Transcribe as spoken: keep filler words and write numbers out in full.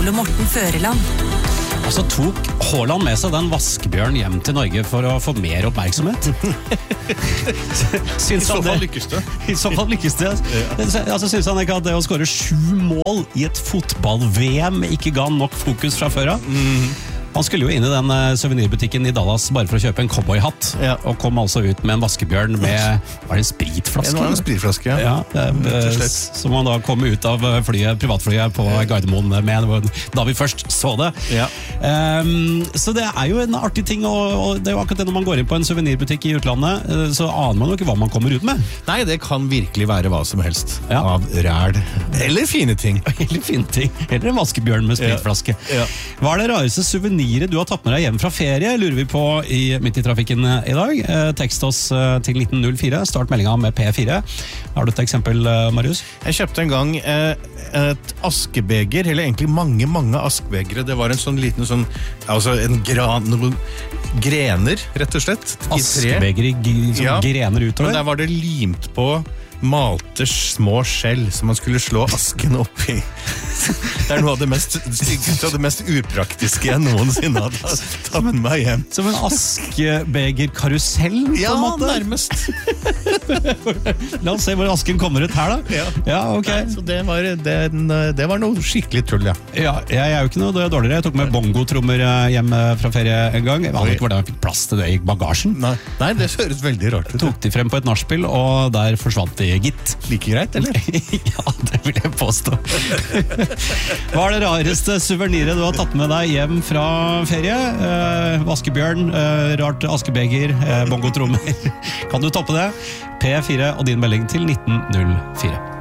Ole Morten Føreland. Og så tok Haaland med seg den vaskebjørn hjem til Norge for å få mer oppmerksomhet. I så fall lykkes det. I så fall lykkes det. Altså, synes han ikke at det å skåre sju mål i et fotball-V M ikke ga nok fokus fra før av? Mm. Han skulle jo inn i den souvenirbutikken i Dallas bare for å kjøpe en cowboyhatt, ja. Og kom altså ut med en vaskebjørn med, var det en spritflaske? Det var en spritflaske, ja. Ja det, som han da kom ut av flyet, privatflyet på Gardermoen med, da vi først så det. Ja. Um, så det er jo en artig ting, og, og det er jo akkurat det når man går inn på en souvenirbutikk i utlandet, så aner man jo ikke hva man kommer ut med. Nei, det kan virkelig være hva som helst, ja. Av ræl. Eller fine ting. Eller fine ting. Eller en vaskebjørn med spritflaske. Ja. Ja. Hva er det rareste souvenir du har tatt med deg hjem fra ferie, lurer vi på i Midt i trafikken i dag. Tekst oss til nitten null fire, start meldingen med P fire. Har du et eksempel, Marius? Jeg kjøpte en gang et askebeger, eller egentlig mange, mange askebegere. Det var en sånn liten sånn, altså en gran, noen grener, rett og slett. Askebeger i som ja. Grener utover? Men der var det limt på malte små skjell som man skulle slå asken opp i. Det er noe av det mest styggeste og det mest upraktiske jeg noensinne hadde tatt med meg hjem. Som en askebegerkarusell, på ja, en måte? Ja, nærmest. La oss se hvor asken kommer ut her, da. Ja, ja ok. Nei, så det var, det, det var noe skikkelig tull, ja. Ja, jeg er jo ikke noe dårligere. Jeg tok med bongotrommer hjem fra ferie en gang. Jeg aner ikke hvordan jeg fikk plass til det i bagasjen. Nei, Nei det høres veldig rart ut. Tok de frem på et nachspiel, og der forsvant de gitt. Like greit, eller? Ja, det vil jeg påstå. Hva er det rareste souveniret du har tatt med deg hjem fra ferie? Eh, vaskebjørn, eh, rart askebeger, eh, bongotrommer. Kan du toppe det? P fire og din melding til nitten null fire.